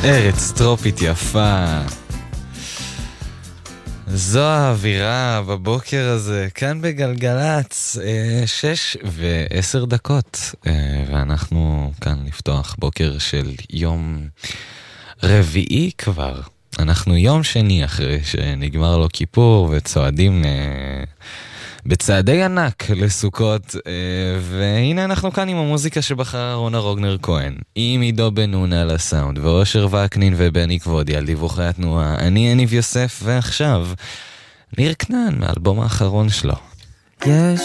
ארץ טרופית יפה. זו האווירה בבוקר הזה, כאן בגלגלץ, 6:10, ואנחנו כאן לפתוח בוקר של יום רביעי כבר. אנחנו יום שני אחרי שנגמר לו כיפור וצועדים בצעדי ענק לסוכות, והנה אנחנו כאן עם המוזיקה שבחרה רונה רוגנר כהן, עם עידו בן נונה על הסאונד, ואושר וקנין ובני כבודי על דיווחי התנועה. אני יניב יוסף, ועכשיו ניר כנען מאלבום האחרון שלו. יש